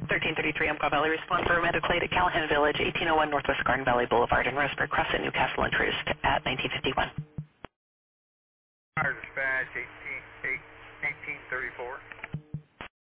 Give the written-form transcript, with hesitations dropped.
1333 Umpqua Valley, respond for Amanda Clay to Callahan Village, 1801 Northwest Garden Valley Boulevard in Roseburg, Crescent, Newcastle, and Troost at 1951. Fire dispatch 1834.